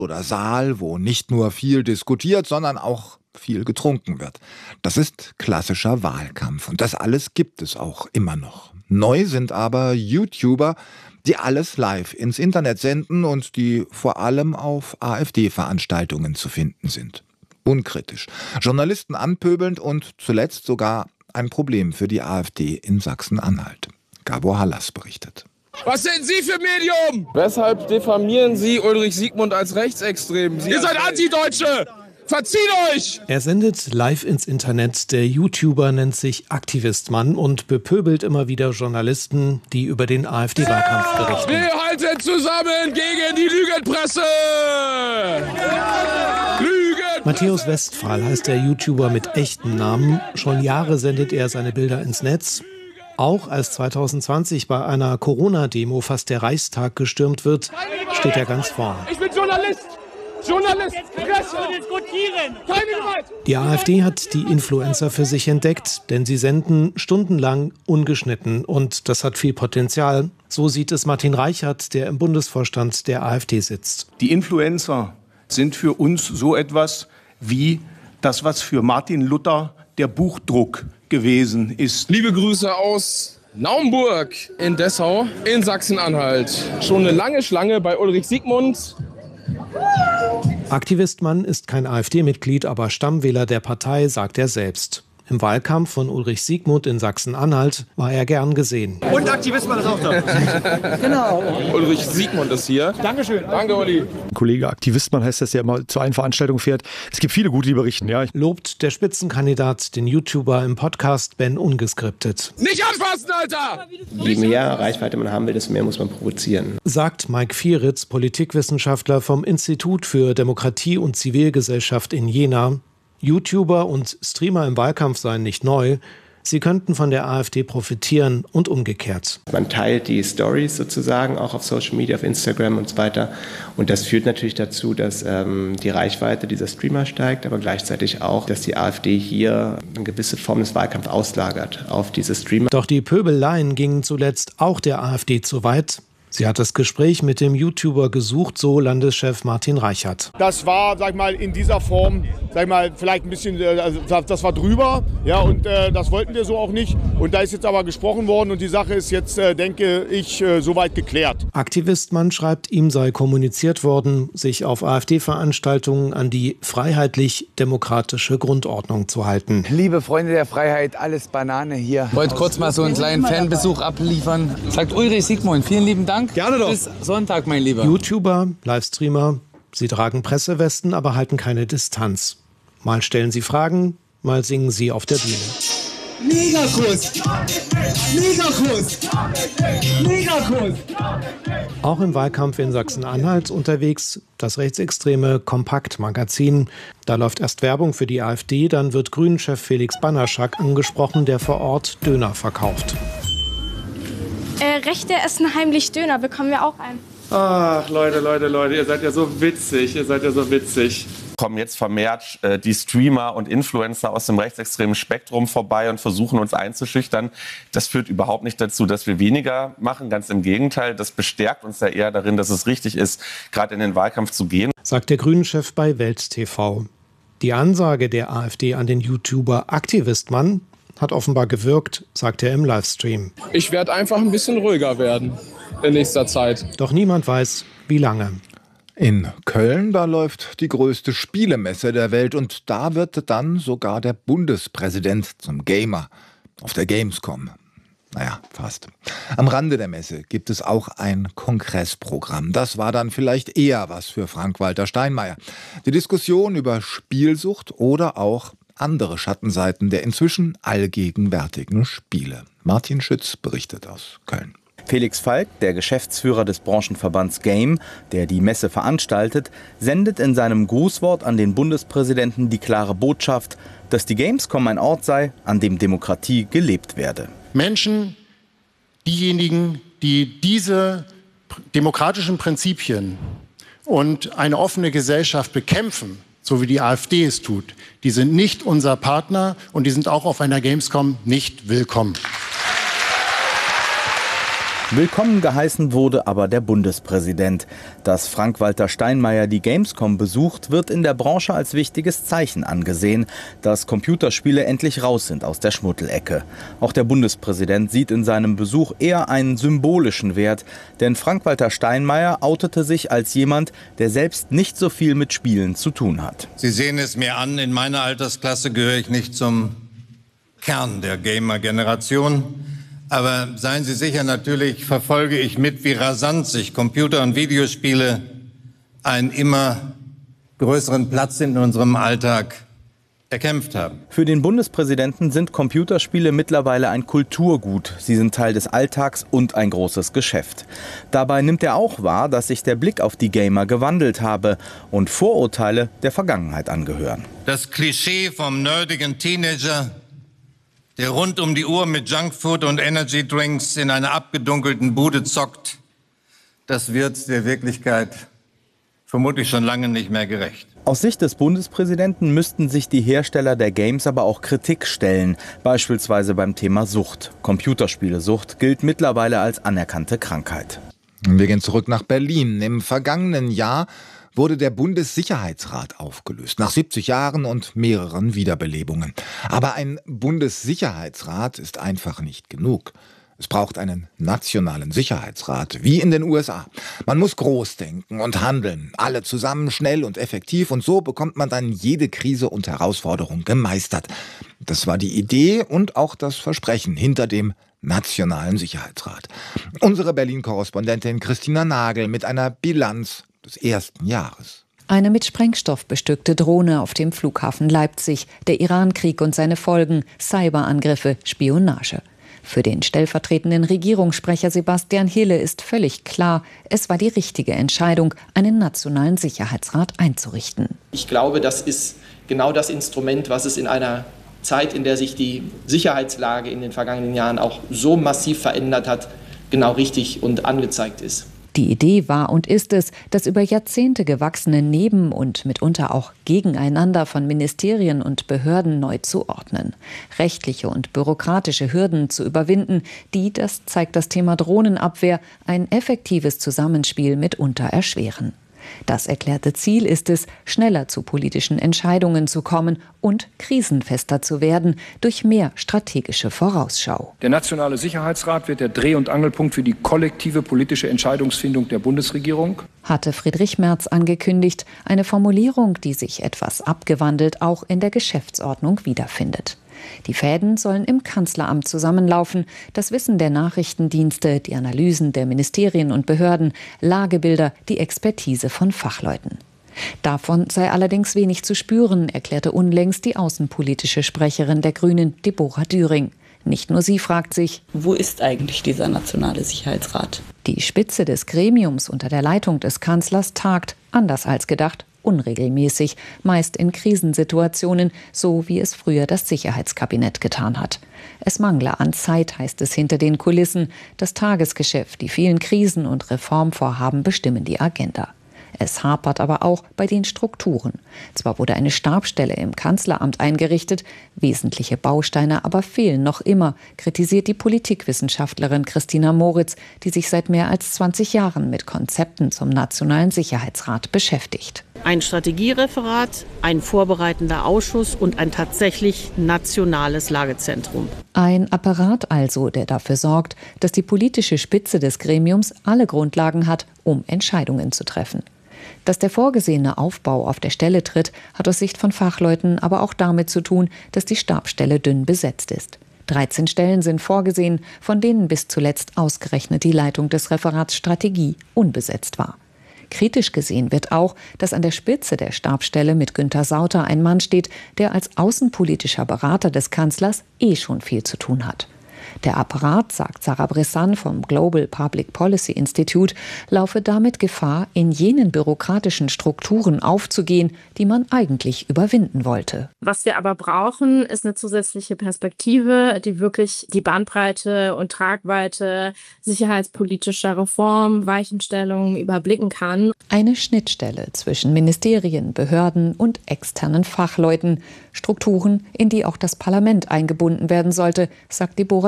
oder Saal, wo nicht nur viel diskutiert, sondern auch viel getrunken wird. Das ist klassischer Wahlkampf und das alles gibt es auch immer noch. Neu sind aber YouTuber, die alles live ins Internet senden und die vor allem auf AfD-Veranstaltungen zu finden sind. Unkritisch, Journalisten anpöbelnd und zuletzt sogar ein Problem für die AfD in Sachsen-Anhalt. Gabor Hallas berichtet. Was sind Sie für Medium? Weshalb diffamieren Sie Ulrich Siegmund als Rechtsextrem? Ihr seid Antideutsche! Verzieht euch! Er sendet live ins Internet. Der YouTuber nennt sich Aktivistmann und bepöbelt immer wieder Journalisten, die über den AfD-Wahlkampf berichten. Wir halten zusammen gegen die Lügenpresse! Matthäus Westphal heißt der YouTuber mit echtem Namen. Schon Jahre sendet er seine Bilder ins Netz. Auch als 2020 bei einer Corona-Demo fast der Reichstag gestürmt wird, steht er ganz vorn. Ich bin Journalist! Presse! Diskutieren! Keine Gewalt! Die AfD hat die Influencer für sich entdeckt, denn sie senden stundenlang ungeschnitten und das hat viel Potenzial. So sieht es Martin Reichert, der im Bundesvorstand der AfD sitzt. Die Influencer sind für uns so etwas wie das, was für Martin Luther der Buchdruck gewesen ist. Liebe Grüße aus Naumburg in Dessau in Sachsen-Anhalt. Schon eine lange Schlange bei Ulrich Siegmund. Aktivistmann ist kein AfD-Mitglied, aber Stammwähler der Partei, sagt er selbst. Im Wahlkampf von Ulrich Siegmund in Sachsen-Anhalt war er gern gesehen. Und Aktivistmann ist auch da. Genau. Ulrich Siegmund ist hier. Dankeschön. Danke, Uli. Kollege Aktivistmann heißt das, der immer zu allen Veranstaltungen fährt. Es gibt viele gute, die berichten, ja. Lobt der Spitzenkandidat den YouTuber im Podcast Ben Ungeskriptet. Nicht anfassen, Alter! Je mehr Reichweite man haben will, desto mehr muss man provozieren. Sagt Mike Vieritz, Politikwissenschaftler vom Institut für Demokratie und Zivilgesellschaft in Jena. YouTuber und Streamer im Wahlkampf seien nicht neu. Sie könnten von der AfD profitieren und umgekehrt. Man teilt die Stories sozusagen auch auf Social Media, auf Instagram und so weiter. Und das führt natürlich dazu, dass die Reichweite dieser Streamer steigt, aber gleichzeitig auch, dass die AfD hier eine gewisse Form des Wahlkampfs auslagert auf diese Streamer. Doch die Pöbeleien gingen zuletzt auch der AfD zu weit. Sie hat das Gespräch mit dem YouTuber gesucht, so Landeschef Martin Reichert. Das war, sag ich mal, in dieser Form, sag ich mal, vielleicht ein bisschen, das war drüber, ja, und das wollten wir so auch nicht. Und da ist jetzt aber gesprochen worden und die Sache ist jetzt, denke ich, soweit geklärt. Aktivistmann schreibt, ihm sei kommuniziert worden, sich auf AfD-Veranstaltungen an die freiheitlich-demokratische Grundordnung zu halten. Liebe Freunde der Freiheit, alles Banane hier. Wollte kurz mal so einen kleinen Fanbesuch abliefern. Sagt Ulrich Siegmund, vielen lieben Dank. Gerne doch. Bis Sonntag, mein Lieber. YouTuber, Livestreamer, sie tragen Pressewesten, aber halten keine Distanz. Mal stellen sie Fragen, mal singen sie auf der Bühne. Megakuss! Megakuss! Megakuss! Auch im Wahlkampf in Sachsen-Anhalt unterwegs das rechtsextreme Kompakt-Magazin. Da läuft erst Werbung für die AfD, dann wird Grünen-Chef Felix Banaschak angesprochen, der vor Ort Döner verkauft. Rechte essen heimlich Döner, bekommen wir auch einen. Ach, Leute, ihr seid ja so witzig, Kommen jetzt vermehrt die Streamer und Influencer aus dem rechtsextremen Spektrum vorbei und versuchen uns einzuschüchtern. Das führt überhaupt nicht dazu, dass wir weniger machen. Ganz im Gegenteil, das bestärkt uns ja eher darin, dass es richtig ist, gerade in den Wahlkampf zu gehen. Sagt der Grünen-Chef bei Welt TV. Die Ansage der AfD an den YouTuber Aktivistmann hat offenbar gewirkt, sagt er im Livestream. Ich werde einfach ein bisschen ruhiger werden in nächster Zeit. Doch niemand weiß, wie lange. In Köln, da läuft die größte Spielemesse der Welt und da wird dann sogar der Bundespräsident zum Gamer auf der Gamescom. Naja, fast. Am Rande der Messe gibt es auch ein Kongressprogramm. Das war dann vielleicht eher was für Frank-Walter Steinmeier. Die Diskussion über Spielsucht oder auch andere Schattenseiten der inzwischen allgegenwärtigen Spiele. Martin Schütz berichtet aus Köln. Felix Falk, der Geschäftsführer des Branchenverbands Game, der die Messe veranstaltet, sendet in seinem Grußwort an den Bundespräsidenten die klare Botschaft, dass die Gamescom ein Ort sei, an dem Demokratie gelebt werde. Menschen, diejenigen, die diese demokratischen Prinzipien und eine offene Gesellschaft bekämpfen, so wie die AfD es tut, die sind nicht unser Partner und die sind auch auf einer Gamescom nicht willkommen. Willkommen geheißen wurde aber der Bundespräsident. Dass Frank-Walter Steinmeier die Gamescom besucht, wird in der Branche als wichtiges Zeichen angesehen, dass Computerspiele endlich raus sind aus der Schmuddelecke. Auch der Bundespräsident sieht in seinem Besuch eher einen symbolischen Wert, denn Frank-Walter Steinmeier outete sich als jemand, der selbst nicht so viel mit Spielen zu tun hat. Sie sehen es mir an, in meiner Altersklasse gehöre ich nicht zum Kern der Gamer-Generation. Aber seien Sie sicher, natürlich verfolge ich mit, wie rasant sich Computer- und Videospiele einen immer größeren Platz in unserem Alltag erkämpft haben. Für den Bundespräsidenten sind Computerspiele mittlerweile ein Kulturgut. Sie sind Teil des Alltags und ein großes Geschäft. Dabei nimmt er auch wahr, dass sich der Blick auf die Gamer gewandelt habe und Vorurteile der Vergangenheit angehören. Das Klischee vom nerdigen Teenager, der rund um die Uhr mit Junkfood und Energydrinks in einer abgedunkelten Bude zockt, das wird der Wirklichkeit vermutlich schon lange nicht mehr gerecht. Aus Sicht des Bundespräsidenten müssten sich die Hersteller der Games aber auch Kritik stellen, beispielsweise beim Thema Sucht. Computerspielesucht gilt mittlerweile als anerkannte Krankheit. Wir gehen zurück nach Berlin. Im vergangenen Jahr wurde der Bundessicherheitsrat aufgelöst, nach 70 Jahren und mehreren Wiederbelebungen. Aber ein Bundessicherheitsrat ist einfach nicht genug. Es braucht einen nationalen Sicherheitsrat, wie in den USA. Man muss groß denken und handeln, alle zusammen, schnell und effektiv, und so bekommt man dann jede Krise und Herausforderung gemeistert. Das war die Idee und auch das Versprechen hinter dem Nationalen Sicherheitsrat. Unsere Berlin-Korrespondentin Christina Nagel mit einer Bilanz des ersten Jahres. Eine mit Sprengstoff bestückte Drohne auf dem Flughafen Leipzig, der Irankrieg und seine Folgen, Cyberangriffe, Spionage. Für den stellvertretenden Regierungssprecher Sebastian Hille ist völlig klar, es war die richtige Entscheidung, einen nationalen Sicherheitsrat einzurichten. Ich glaube, das ist genau das Instrument, was es in einer Zeit, in der sich die Sicherheitslage in den vergangenen Jahren auch so massiv verändert hat, genau richtig und angezeigt ist. Die Idee war und ist es, das über Jahrzehnte gewachsene Neben- und mitunter auch Gegeneinander von Ministerien und Behörden neu zu ordnen. Rechtliche und bürokratische Hürden zu überwinden, die, das zeigt das Thema Drohnenabwehr, ein effektives Zusammenspiel mitunter erschweren. Das erklärte Ziel ist es, schneller zu politischen Entscheidungen zu kommen und krisenfester zu werden durch mehr strategische Vorausschau. Der Nationale Sicherheitsrat wird der Dreh- und Angelpunkt für die kollektive politische Entscheidungsfindung der Bundesregierung, hatte Friedrich Merz angekündigt, eine Formulierung, die sich etwas abgewandelt auch in der Geschäftsordnung wiederfindet. Die Fäden sollen im Kanzleramt zusammenlaufen, das Wissen der Nachrichtendienste, die Analysen der Ministerien und Behörden, Lagebilder, die Expertise von Fachleuten. Davon sei allerdings wenig zu spüren, erklärte unlängst die außenpolitische Sprecherin der Grünen, Deborah Düring. Nicht nur sie fragt sich, wo ist eigentlich dieser Nationale Sicherheitsrat? Die Spitze des Gremiums unter der Leitung des Kanzlers tagt, anders als gedacht, unregelmäßig, meist in Krisensituationen, so wie es früher das Sicherheitskabinett getan hat. Es mangle an Zeit, heißt es hinter den Kulissen. Das Tagesgeschäft, die vielen Krisen und Reformvorhaben bestimmen die Agenda. Es hapert aber auch bei den Strukturen. Zwar wurde eine Stabsstelle im Kanzleramt eingerichtet, wesentliche Bausteine aber fehlen noch immer, kritisiert die Politikwissenschaftlerin Christina Moritz, die sich seit mehr als 20 Jahren mit Konzepten zum Nationalen Sicherheitsrat beschäftigt. Ein Strategiereferat, ein vorbereitender Ausschuss und ein tatsächlich nationales Lagezentrum. Ein Apparat also, der dafür sorgt, dass die politische Spitze des Gremiums alle Grundlagen hat, um Entscheidungen zu treffen. Dass der vorgesehene Aufbau auf der Stelle tritt, hat aus Sicht von Fachleuten aber auch damit zu tun, dass die Stabsstelle dünn besetzt ist. 13 Stellen sind vorgesehen, von denen bis zuletzt ausgerechnet die Leitung des Referats Strategie unbesetzt war. Kritisch gesehen wird auch, dass an der Spitze der Stabsstelle mit Günther Sauter ein Mann steht, der als außenpolitischer Berater des Kanzlers schon viel zu tun hat. Der Apparat, sagt Sarah Bressan vom Global Public Policy Institute, laufe damit Gefahr, in jenen bürokratischen Strukturen aufzugehen, die man eigentlich überwinden wollte. Was wir aber brauchen, ist eine zusätzliche Perspektive, die wirklich die Bandbreite und Tragweite sicherheitspolitischer Reform, Weichenstellungen überblicken kann. Eine Schnittstelle zwischen Ministerien, Behörden und externen Fachleuten. Strukturen, in die auch das Parlament eingebunden werden sollte, sagt Deborah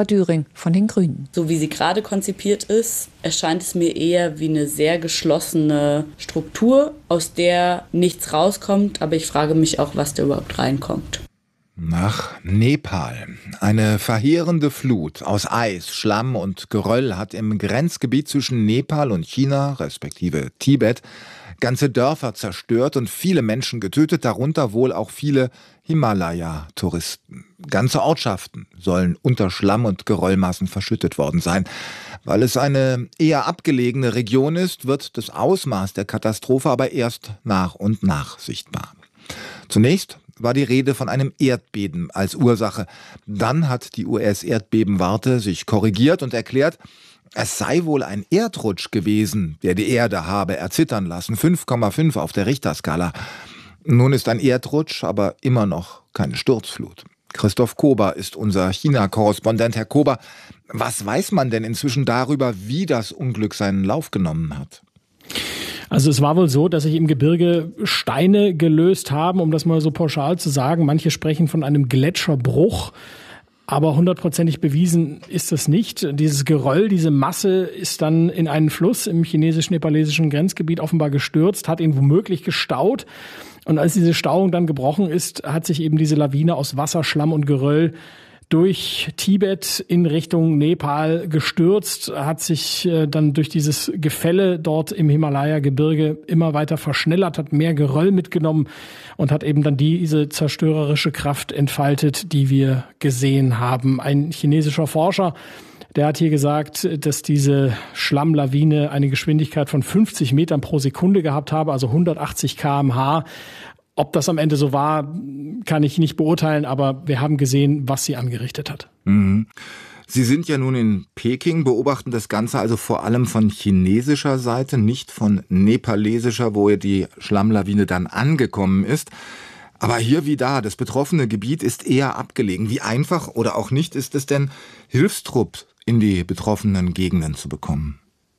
Barbara Düring von den Grünen. So wie sie gerade konzipiert ist, erscheint es mir eher wie eine sehr geschlossene Struktur, aus der nichts rauskommt. Aber ich frage mich auch, was da überhaupt reinkommt. Nach Nepal. Eine verheerende Flut aus Eis, Schlamm und Geröll hat im Grenzgebiet zwischen Nepal und China, respektive Tibet, ganze Dörfer zerstört und viele Menschen getötet, darunter wohl auch viele Himalaya-Touristen. Ganze Ortschaften sollen unter Schlamm- und Geröllmassen verschüttet worden sein. Weil es eine eher abgelegene Region ist, wird das Ausmaß der Katastrophe aber erst nach und nach sichtbar. Zunächst war die Rede von einem Erdbeben als Ursache. Dann hat die US-Erdbebenwarte sich korrigiert und erklärt, es sei wohl ein Erdrutsch gewesen, der die Erde habe erzittern lassen. 5,5 auf der Richterskala. Nun ist ein Erdrutsch aber immer noch keine Sturzflut. Christoph Kober ist unser China-Korrespondent. Herr Kober, was weiß man denn inzwischen darüber, wie das Unglück seinen Lauf genommen hat? Also es war wohl so, dass sich im Gebirge Steine gelöst haben, um das mal so pauschal zu sagen. Manche sprechen von einem Gletscherbruch, aber hundertprozentig bewiesen ist das nicht. Dieses Geröll, diese Masse ist dann in einen Fluss im chinesisch-nepalesischen Grenzgebiet offenbar gestürzt, hat ihn womöglich gestaut. Und als diese Stauung dann gebrochen ist, hat sich eben diese Lawine aus Wasser, Schlamm und Geröll durch Tibet in Richtung Nepal gestürzt, hat sich dann durch dieses Gefälle dort im Himalaya-Gebirge immer weiter verschnellert, hat mehr Geröll mitgenommen und hat eben dann diese zerstörerische Kraft entfaltet, die wir gesehen haben. Ein chinesischer Forscher, der hat hier gesagt, dass diese Schlammlawine eine Geschwindigkeit von 50 Metern pro Sekunde gehabt habe, also 180 km/h. Ob das am Ende so war, kann ich nicht beurteilen, aber wir haben gesehen, was sie angerichtet hat. Mhm. Sie sind ja nun in Peking, beobachten das Ganze also vor allem von chinesischer Seite, nicht von nepalesischer, wo die Schlammlawine dann angekommen ist. Aber hier wie da, das betroffene Gebiet ist eher abgelegen. Wie einfach oder auch nicht ist es denn, Hilfstrupp in die betroffenen Gegenden zu bekommen?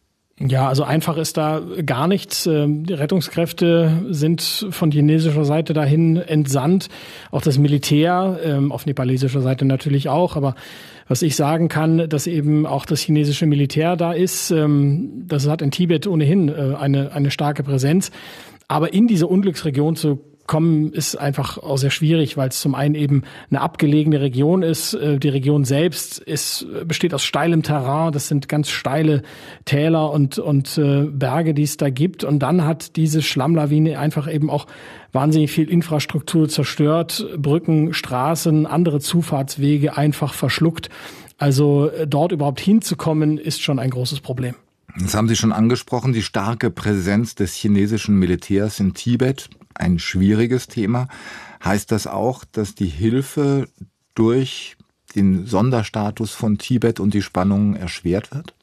Ja, also einfach ist da gar nichts. Die Rettungskräfte sind von chinesischer Seite dahin entsandt. Auch das Militär, auf nepalesischer Seite natürlich auch. Aber was ich sagen kann, dass eben auch das chinesische Militär da ist, das hat in Tibet ohnehin eine starke Präsenz. Aber in diese Unglücksregion zu kommen ist einfach auch sehr schwierig, weil es zum einen eben eine abgelegene Region ist. Die Region selbst besteht aus steilem Terrain. Das sind ganz steile Täler und Berge, die es da gibt. Und dann hat diese Schlammlawine einfach eben auch wahnsinnig viel Infrastruktur zerstört. Brücken, Straßen, andere Zufahrtswege einfach verschluckt. Also dort überhaupt hinzukommen, ist schon ein großes Problem. Das haben Sie schon angesprochen, die starke Präsenz des chinesischen Militärs in Tibet. Ein schwieriges Thema. Heißt das auch, dass die Hilfe durch den Sonderstatus von Tibet und die Spannungen erschwert wird?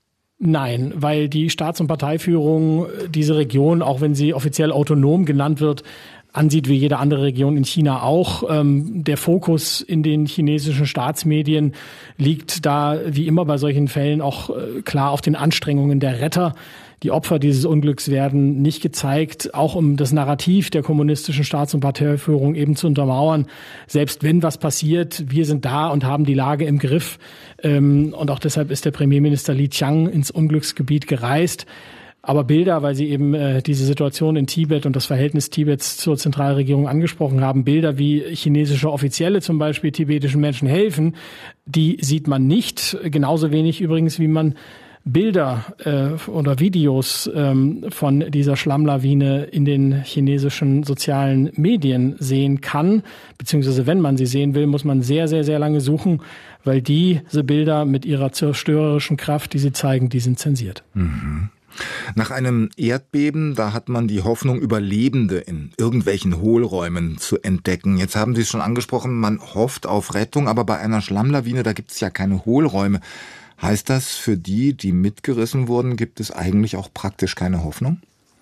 Nein, weil die Staats- und Parteiführung diese Region, auch wenn sie offiziell autonom genannt wird, ansieht wie jede andere Region in China auch. Der Fokus in den chinesischen Staatsmedien liegt da wie immer bei solchen Fällen auch klar auf den Anstrengungen der Retter. Die Opfer dieses Unglücks werden nicht gezeigt, auch um das Narrativ der kommunistischen Staats- und Parteiführung eben zu untermauern. Selbst wenn was passiert, wir sind da und haben die Lage im Griff. Und auch deshalb ist der Premierminister Li Qiang ins Unglücksgebiet gereist. Aber Bilder, weil Sie eben diese Situation in Tibet und das Verhältnis Tibets zur Zentralregierung angesprochen haben, Bilder wie chinesische Offizielle zum Beispiel tibetischen Menschen helfen, die sieht man nicht. Genauso wenig übrigens, wie man Bilder oder Videos von dieser Schlammlawine in den chinesischen sozialen Medien sehen kann. Beziehungsweise wenn man sie sehen will, muss man sehr, sehr, sehr lange suchen, weil diese Bilder mit ihrer zerstörerischen Kraft, die sie zeigen, die sind zensiert. Mhm. Nach einem Erdbeben, da hat man die Hoffnung, Überlebende in irgendwelchen Hohlräumen zu entdecken. Jetzt haben Sie es schon angesprochen, man hofft auf Rettung, aber bei einer Schlammlawine, da gibt es ja keine Hohlräume. Heißt das, für die mitgerissen wurden, gibt es eigentlich auch praktisch keine Hoffnung?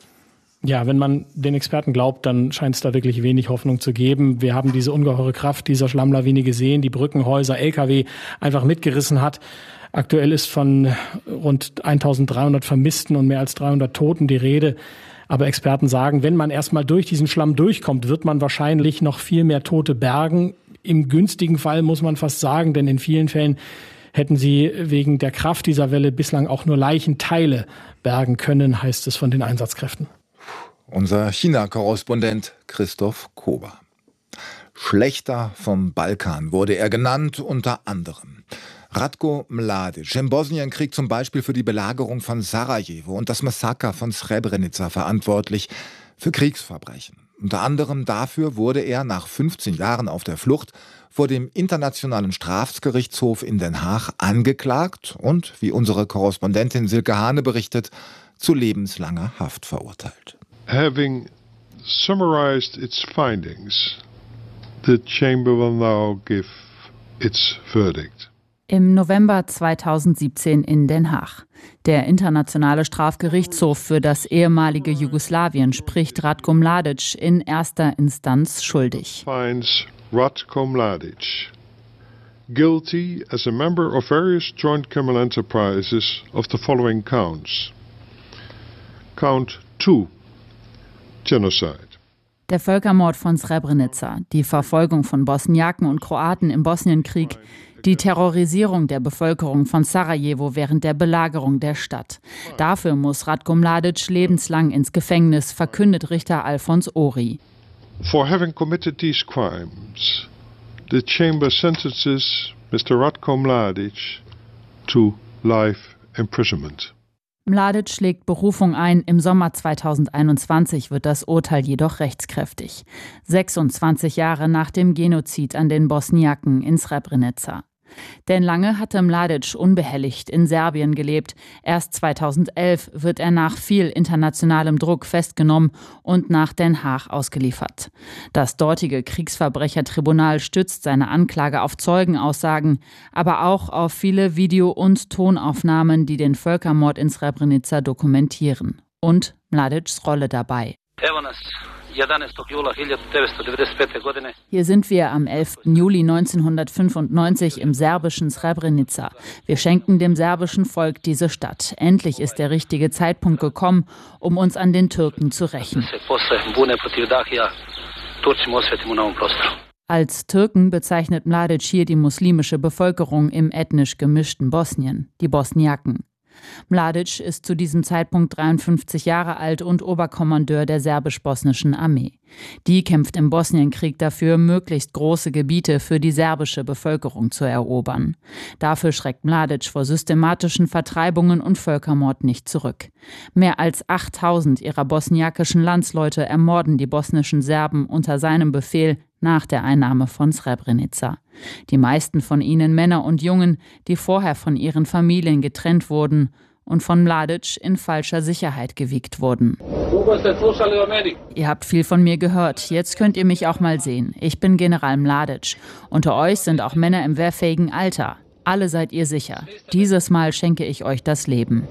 Ja, wenn man den Experten glaubt, dann scheint es da wirklich wenig Hoffnung zu geben. Wir haben diese ungeheure Kraft dieser Schlammlawine gesehen, die Brücken, Häuser, LKW einfach mitgerissen hat. Aktuell ist von rund 1300 Vermissten und mehr als 300 Toten die Rede. Aber Experten sagen, wenn man erstmal durch diesen Schlamm durchkommt, wird man wahrscheinlich noch viel mehr Tote bergen. Im günstigen Fall muss man fast sagen, denn in vielen Fällen hätten sie wegen der Kraft dieser Welle bislang auch nur Leichenteile bergen können, heißt es von den Einsatzkräften. Unser China-Korrespondent Christoph Kober. Schlechter vom Balkan wurde er genannt, unter anderem Ratko Mladic, im Bosnienkrieg zum Beispiel für die Belagerung von Sarajevo und das Massaker von Srebrenica verantwortlich für Kriegsverbrechen. Unter anderem dafür wurde er nach 15 Jahren auf der Flucht vor dem Internationalen Strafgerichtshof in Den Haag angeklagt und, wie unsere Korrespondentin Silke Hane berichtet, zu lebenslanger Haft verurteilt. Having summarized its findings, the chamber will now give its verdict. Im November 2017 in Den Haag. Der Internationale Strafgerichtshof für das ehemalige Jugoslawien spricht Ratko Mladic in erster Instanz schuldig. Finds Ratko Mladic guilty as a member of various joint criminal enterprises of the following counts. Count 2. Genocide. Der Völkermord von Srebrenica, die Verfolgung von Bosniaken und Kroaten im Bosnienkrieg, die Terrorisierung der Bevölkerung von Sarajevo während der Belagerung der Stadt. Dafür muss Ratko Mladic lebenslang ins Gefängnis, verkündet Richter Alfons Ori. For having committed these crimes, the chamber sentences Mr. Ratko Mladic to life imprisonment. Mladic legt Berufung ein. Im Sommer 2021 wird das Urteil jedoch rechtskräftig. 26 Jahre nach dem Genozid an den Bosniaken in Srebrenica. Denn lange hatte Mladic unbehelligt in Serbien gelebt. Erst 2011 wird er nach viel internationalem Druck festgenommen und nach Den Haag ausgeliefert. Das dortige Kriegsverbrechertribunal stützt seine Anklage auf Zeugenaussagen, aber auch auf viele Video- und Tonaufnahmen, die den Völkermord in Srebrenica dokumentieren. Und Mladics Rolle dabei. Hier sind wir am 11. Juli 1995 im serbischen Srebrenica. Wir schenken dem serbischen Volk diese Stadt. Endlich ist der richtige Zeitpunkt gekommen, um uns an den Türken zu rächen. Als Türken bezeichnet Mladic hier die muslimische Bevölkerung im ethnisch gemischten Bosnien, die Bosniaken. Mladic ist zu diesem Zeitpunkt 53 Jahre alt und Oberkommandeur der serbisch-bosnischen Armee. Die kämpft im Bosnienkrieg dafür, möglichst große Gebiete für die serbische Bevölkerung zu erobern. Dafür schreckt Mladic vor systematischen Vertreibungen und Völkermord nicht zurück. Mehr als 8000 ihrer bosniakischen Landsleute ermorden die bosnischen Serben unter seinem Befehl nach der Einnahme von Srebrenica. Die meisten von ihnen Männer und Jungen, die vorher von ihren Familien getrennt wurden und von Mladic in falscher Sicherheit gewiegt wurden. Ihr habt viel von mir gehört, jetzt könnt ihr mich auch mal sehen. Ich bin General Mladic. Unter euch sind auch Männer im wehrfähigen Alter. Alle seid ihr sicher. Dieses Mal schenke ich euch das Leben.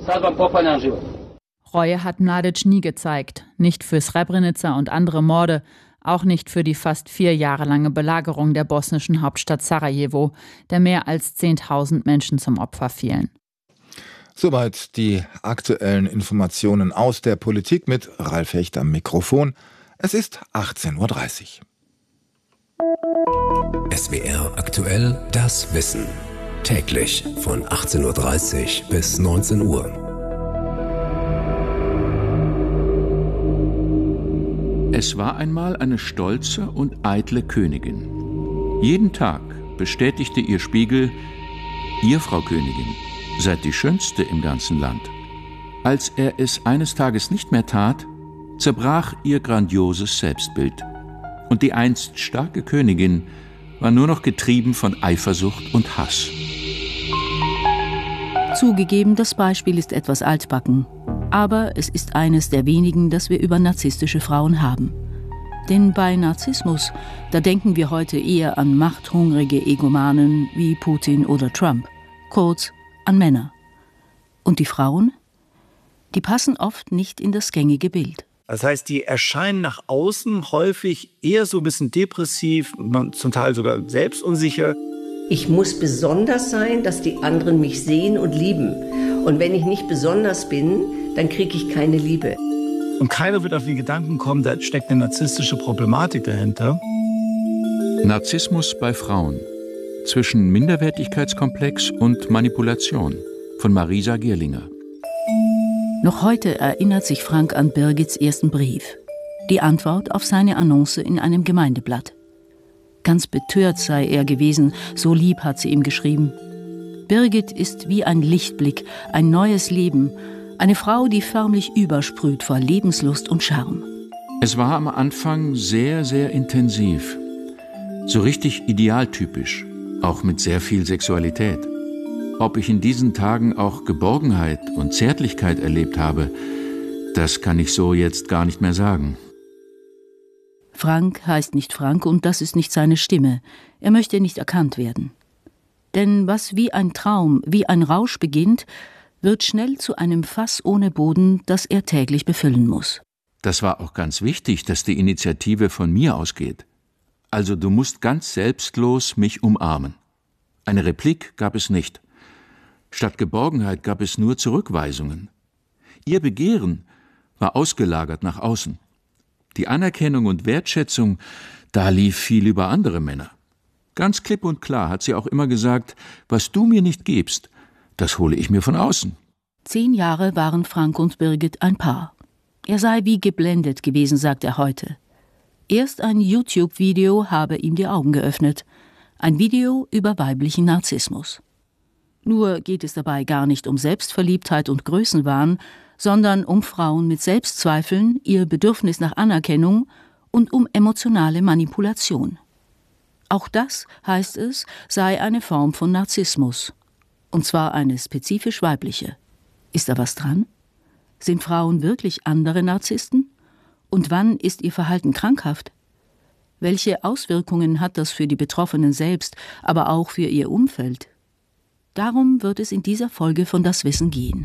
Reue hat Mladic nie gezeigt. Nicht für Srebrenica und andere Morde, auch nicht für die fast 4 Jahre lange Belagerung der bosnischen Hauptstadt Sarajevo, der mehr als 10.000 Menschen zum Opfer fielen. Soweit die aktuellen Informationen aus der Politik mit Ralf Hecht am Mikrofon. Es ist 18:30 Uhr. SWR aktuell, das Wissen. Täglich von 18:30 Uhr bis 19 Uhr. Es war einmal eine stolze und eitle Königin. Jeden Tag bestätigte ihr Spiegel: Ihr, Frau Königin, seid die Schönste im ganzen Land. Als er es eines Tages nicht mehr tat, zerbrach ihr grandioses Selbstbild. Und die einst starke Königin war nur noch getrieben von Eifersucht und Hass. Zugegeben, das Beispiel ist etwas altbacken. Aber es ist eines der wenigen, das wir über narzisstische Frauen haben. Denn bei Narzissmus, da denken wir heute eher an machthungrige Egomanen wie Putin oder Trump. Kurz, an Männer. Und die Frauen? Die passen oft nicht in das gängige Bild. Das heißt, die erscheinen nach außen häufig eher so ein bisschen depressiv, zum Teil sogar selbstunsicher. Ich muss besonders sein, dass die anderen mich sehen und lieben. Und wenn ich nicht besonders bin, dann kriege ich keine Liebe. Und keiner wird auf den Gedanken kommen, da steckt eine narzisstische Problematik dahinter. Narzissmus bei Frauen. zwischen Minderwertigkeitskomplex und Manipulation von Marisa Gierlinger. Noch heute erinnert sich Frank an Birgits ersten Brief. Die Antwort auf seine Annonce in einem Gemeindeblatt. Ganz betört sei er gewesen, so lieb hat sie ihm geschrieben. Birgit ist wie ein Lichtblick, ein neues Leben, eine Frau, die förmlich übersprüht vor Lebenslust und Charme. Es war am Anfang sehr, sehr intensiv. So richtig idealtypisch, auch mit sehr viel Sexualität. Ob ich in diesen Tagen auch Geborgenheit und Zärtlichkeit erlebt habe, das kann ich so jetzt gar nicht mehr sagen. Frank heißt nicht Frank und das ist nicht seine Stimme. Er möchte nicht erkannt werden. Denn was wie ein Traum, wie ein Rausch beginnt, wird schnell zu einem Fass ohne Boden, das er täglich befüllen muss. Das war auch ganz wichtig, dass die Initiative von mir ausgeht. Also du musst ganz selbstlos mich umarmen. Eine Replik gab es nicht. Statt Geborgenheit gab es nur Zurückweisungen. Ihr Begehren war ausgelagert nach außen. Die Anerkennung und Wertschätzung, da lief viel über andere Männer. Ganz klipp und klar hat sie auch immer gesagt, was du mir nicht gibst, das hole ich mir von außen. 10 Jahre waren Frank und Birgit ein Paar. Er sei wie geblendet gewesen, sagt er heute. Erst ein YouTube-Video habe ihm die Augen geöffnet. Ein Video über weiblichen Narzissmus. Nur geht es dabei gar nicht um Selbstverliebtheit und Größenwahn, sondern um Frauen mit Selbstzweifeln, ihr Bedürfnis nach Anerkennung und um emotionale Manipulation. Auch das, heißt es, sei eine Form von Narzissmus. Und zwar eine spezifisch weibliche. Ist da was dran? Sind Frauen wirklich andere Narzissten? Und wann ist ihr Verhalten krankhaft? Welche Auswirkungen hat das für die Betroffenen selbst, aber auch für ihr Umfeld? Darum wird es in dieser Folge von Das Wissen gehen.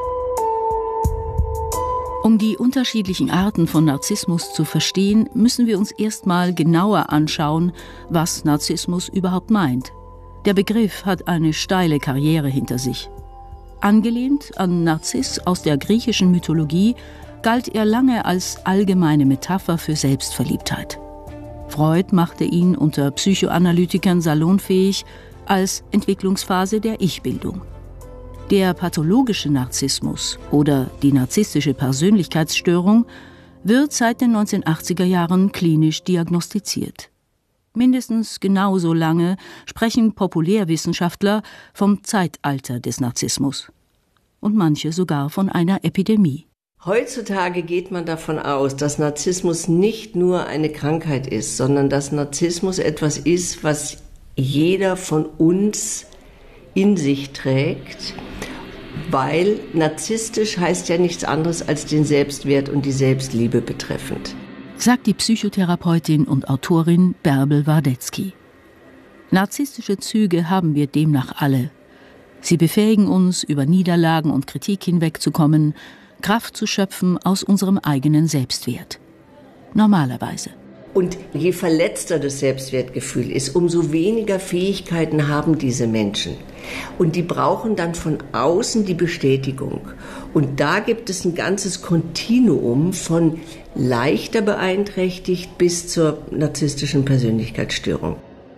Um die unterschiedlichen Arten von Narzissmus zu verstehen, müssen wir uns erstmal genauer anschauen, was Narzissmus überhaupt meint. Der Begriff hat eine steile Karriere hinter sich. Angelehnt an Narziss aus der griechischen Mythologie galt er lange als allgemeine Metapher für Selbstverliebtheit. Freud machte ihn unter Psychoanalytikern salonfähig als Entwicklungsphase der Ich-Bildung. Der pathologische Narzissmus oder die narzisstische Persönlichkeitsstörung wird seit den 1980er Jahren klinisch diagnostiziert. Mindestens genauso lange sprechen Populärwissenschaftler vom Zeitalter des Narzissmus. Und manche sogar von einer Epidemie. Heutzutage geht man davon aus, dass Narzissmus nicht nur eine Krankheit ist, sondern dass Narzissmus etwas ist, was jeder von uns in sich trägt, weil narzisstisch heißt ja nichts anderes als den Selbstwert und die Selbstliebe betreffend. Sagt die Psychotherapeutin und Autorin Bärbel Wardetzky. Narzisstische Züge haben wir demnach alle. Sie befähigen uns, über Niederlagen und Kritik hinwegzukommen, Kraft zu schöpfen aus unserem eigenen Selbstwert. Normalerweise. Und je verletzter das Selbstwertgefühl ist, umso weniger Fähigkeiten haben diese Menschen. Und die brauchen dann von außen die Bestätigung. Und da gibt es ein ganzes Kontinuum von leichter beeinträchtigt bis zur narzisstischen Persönlichkeitsstörung.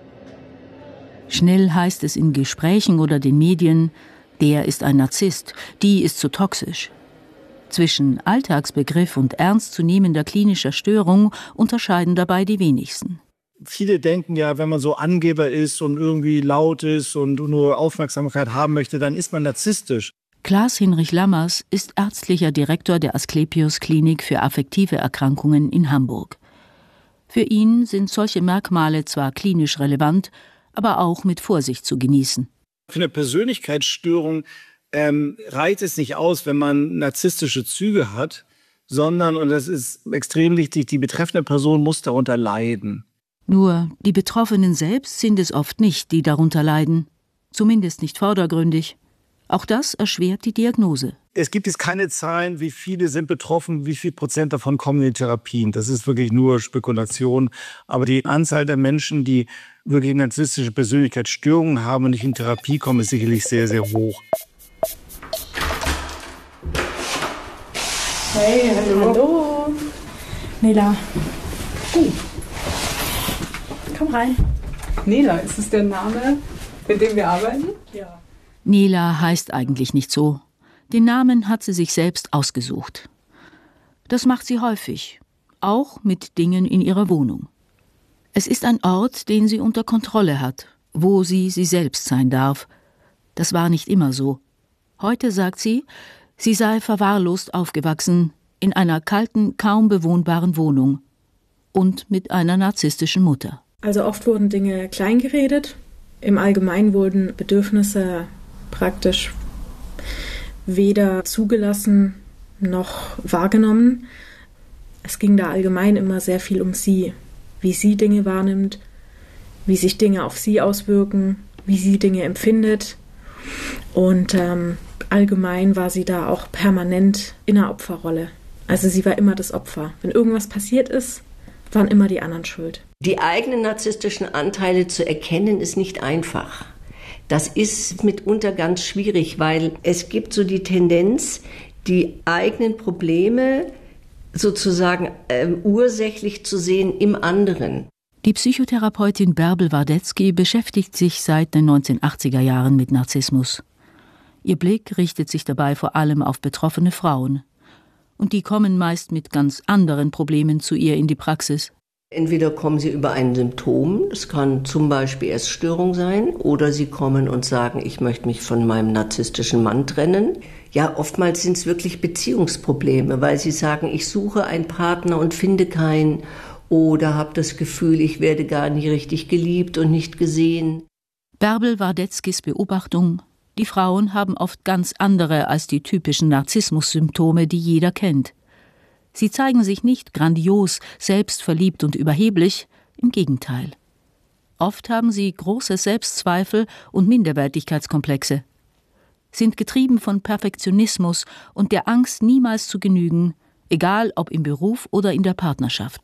Schnell heißt es in Gesprächen oder den Medien, der ist ein Narzisst, die ist zu toxisch. Zwischen Alltagsbegriff und ernstzunehmender klinischer Störung unterscheiden dabei die wenigsten. Viele denken ja, wenn man so Angeber ist und irgendwie laut ist und nur Aufmerksamkeit haben möchte, dann ist man narzisstisch. Klaas-Hinrich Lammers ist ärztlicher Direktor der Asklepios-Klinik für affektive Erkrankungen in Hamburg. Für ihn sind solche Merkmale zwar klinisch relevant, aber auch mit Vorsicht zu genießen. Für eine Persönlichkeitsstörung reicht es nicht aus, wenn man narzisstische Züge hat, sondern, und das ist extrem wichtig, die betreffende Person muss darunter leiden. Nur die Betroffenen selbst sind es oft nicht, die darunter leiden. Zumindest nicht vordergründig. Auch das erschwert die Diagnose. Es gibt jetzt keine Zahlen, wie viele sind betroffen, wie viel Prozent davon kommen in Therapien. Das ist wirklich nur Spekulation. Aber die Anzahl der Menschen, die wirklich narzisstische Persönlichkeitsstörungen haben und nicht in Therapie kommen, ist sicherlich sehr, sehr hoch. Hey, hallo. Nela. Komm rein. Nela, ist es der Name, mit dem wir arbeiten? Ja. Nela heißt eigentlich nicht so. Den Namen hat sie sich selbst ausgesucht. Das macht sie häufig, auch mit Dingen in ihrer Wohnung. Es ist ein Ort, den sie unter Kontrolle hat, wo sie selbst sein darf. Das war nicht immer so. Heute sagt sie, sie sei verwahrlost aufgewachsen, in einer kalten, kaum bewohnbaren Wohnung und mit einer narzisstischen Mutter. Also oft wurden Dinge kleingeredet. Im Allgemeinen wurden Bedürfnisse praktisch weder zugelassen noch wahrgenommen. Es ging da allgemein immer sehr viel um sie, wie sie Dinge wahrnimmt, wie sich Dinge auf sie auswirken, wie sie Dinge empfindet. Und allgemein war sie da auch permanent in einer Opferrolle. Also sie war immer das Opfer. Wenn irgendwas passiert ist, waren immer die anderen schuld. Die eigenen narzisstischen Anteile zu erkennen, ist nicht einfach. Das ist mitunter ganz schwierig, weil es gibt so die Tendenz, die eigenen Probleme sozusagen ursächlich zu sehen im anderen. Die Psychotherapeutin Bärbel Wardetzky beschäftigt sich seit den 1980er Jahren mit Narzissmus. Ihr Blick richtet sich dabei vor allem auf betroffene Frauen. Und die kommen meist mit ganz anderen Problemen zu ihr in die Praxis. Entweder kommen sie über ein Symptom, es kann zum Beispiel Essstörung sein, oder sie kommen und sagen, ich möchte mich von meinem narzisstischen Mann trennen. Ja, oftmals sind es wirklich Beziehungsprobleme, weil sie sagen, ich suche einen Partner und finde keinen, oder habe das Gefühl, ich werde gar nie richtig geliebt und nicht gesehen. Bärbel Wardetzkys Beobachtung: Die Frauen haben oft ganz andere als die typischen Narzissmus-Symptome, die jeder kennt. Sie zeigen sich nicht grandios, selbstverliebt und überheblich, im Gegenteil. Oft haben sie große Selbstzweifel und Minderwertigkeitskomplexe, sind getrieben von Perfektionismus und der Angst, niemals zu genügen, egal ob im Beruf oder in der Partnerschaft.